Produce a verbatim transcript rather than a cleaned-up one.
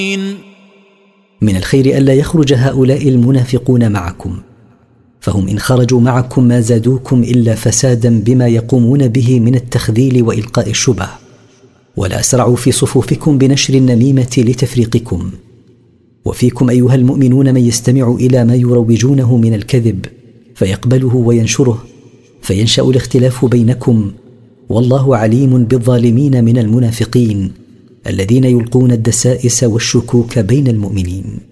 من الخير ألا يخرج هؤلاء المنافقون معكم، فهم إن خرجوا معكم ما زادوكم إلا فسادا بما يقومون به من التخذيل وإلقاء الشبه، ولا أسرعوا في صفوفكم بنشر النميمة لتفريقكم. وفيكم أيها المؤمنون من يستمع إلى ما يروجونه من الكذب فيقبله وينشره، فينشأ الاختلاف بينكم، والله عليم بالظالمين من المنافقين الذين يلقون الدسائس والشكوك بين المؤمنين.